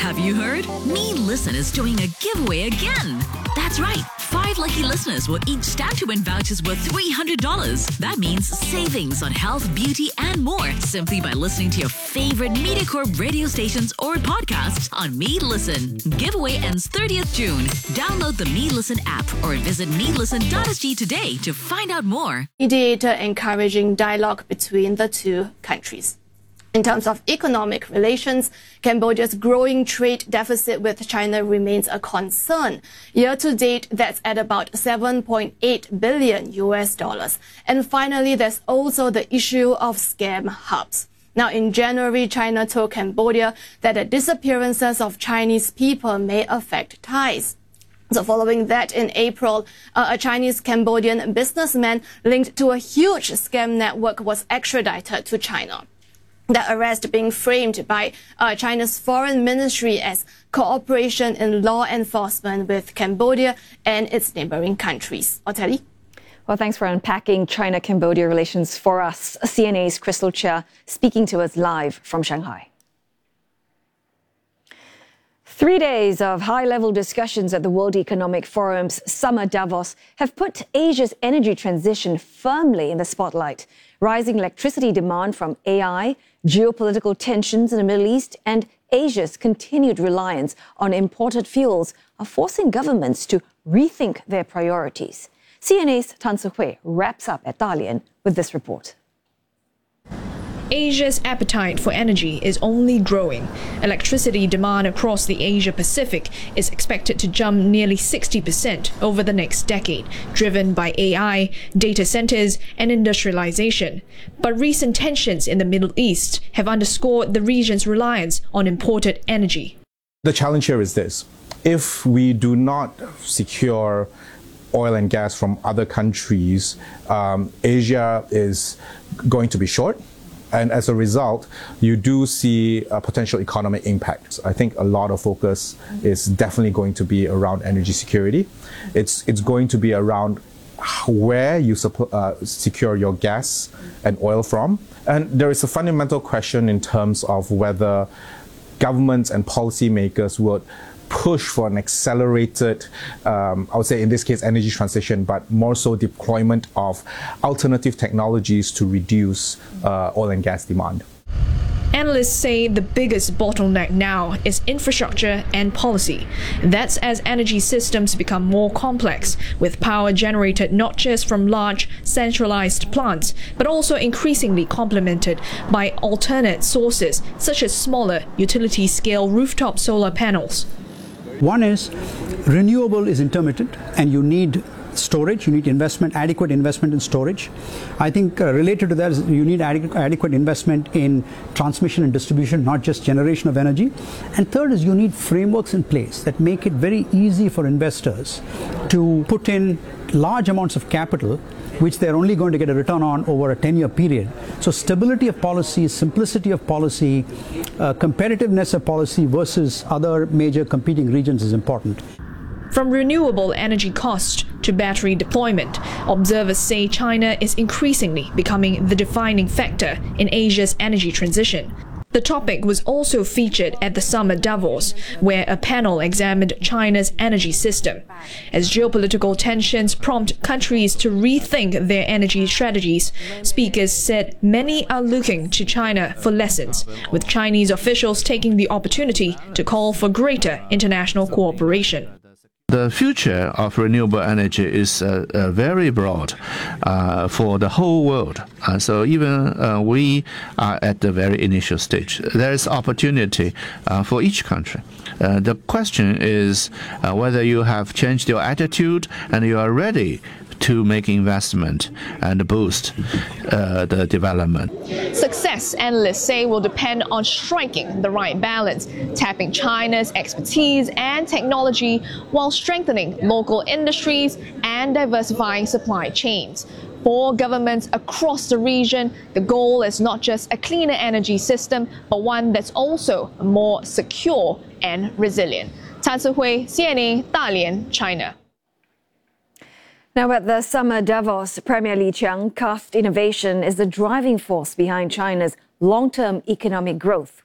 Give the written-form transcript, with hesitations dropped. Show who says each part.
Speaker 1: Have you heard? Me Listen is doing a giveaway again. That's right. 5 lucky listeners will each stand to win vouchers worth $300. That means savings on health, beauty, and more simply by listening to your favorite MediaCorp radio stations or podcasts on Me Listen. Giveaway ends 30th June. Download the Me Listen app or visit melisten.sg today to find out more.
Speaker 2: Mediator encouraging dialogue between the two countries. In terms of economic relations, Cambodia's growing trade deficit with China remains a concern. Year to date, that's at about $7.8 billion. And finally, there's also the issue of scam hubs. Now, in January, China told Cambodia that the disappearances of Chinese people may affect ties. So following that, in April, a Chinese-Cambodian businessman linked to a huge scam network was extradited to China. The arrest being framed by China's foreign ministry as cooperation in law enforcement with Cambodia and its neighboring countries. Oteli?
Speaker 3: Well, thanks for unpacking China-Cambodia relations for us. CNA's Crystal Chia speaking to us live from Shanghai. 3 days of high-level discussions at the World Economic Forum's Summer Davos have put Asia's energy transition firmly in the spotlight. Rising electricity demand from AI, geopolitical tensions in the Middle East, and Asia's continued reliance on imported fuels are forcing governments to rethink their priorities. CNA's Tan Tzu-Hui wraps up at Dalian with this report.
Speaker 4: Asia's appetite for energy is only growing. Electricity demand across the Asia-Pacific is expected to jump nearly 60% over the next decade, driven by AI, data centers, and industrialization. But recent tensions in the Middle East have underscored the region's reliance on imported energy.
Speaker 5: The challenge here is this. If we do not secure oil and gas from other countries, Asia is going to be short. And as a result, you do see a potential economic impact. I think a lot of focus is definitely going to be around energy security. It's going to be around where you secure your gas and oil from. And there is a fundamental question in terms of whether governments and policymakers would push for an accelerated, I would say in this case, energy transition, but more so deployment of alternative technologies to reduce oil and gas demand.
Speaker 4: Analysts say the biggest bottleneck now is infrastructure and policy. That's as energy systems become more complex, with power generated not just from large centralized plants, but also increasingly complemented by alternate sources, such as smaller utility-scale rooftop solar panels.
Speaker 6: One is renewable is intermittent, and you need storage, you need investment, adequate investment in storage. I think related to that is you need adequate investment in transmission and distribution, not just generation of energy. And third is you need frameworks in place that make it very easy for investors to put in large amounts of capital, which they're only going to get a return on over a 10-year period. So stability of policy, simplicity of policy, competitiveness of policy versus other major competing regions is important.
Speaker 4: From renewable energy cost to battery deployment, observers say China is increasingly becoming the defining factor in Asia's energy transition. The topic was also featured at the Summer Davos, where a panel examined China's energy system. As geopolitical tensions prompt countries to rethink their energy strategies, speakers said many are looking to China for lessons, with Chinese officials taking the opportunity to call for greater international cooperation.
Speaker 7: The future of renewable energy is very broad for the whole world. So even we are at the very initial stage. There is opportunity for each country. The question is whether you have changed your attitude and you are ready to make investment and boost the development.
Speaker 4: Success, analysts say, will depend on striking the right balance, tapping China's expertise and technology while strengthening local industries and diversifying supply chains. For governments across the region, the goal is not just a cleaner energy system, but one that's also more secure and resilient. Tan Tzu-Hui, CNA, Dalian, China.
Speaker 3: Now at the Summer Davos, Premier Li Qiang cast innovation is the driving force behind China's long-term economic growth.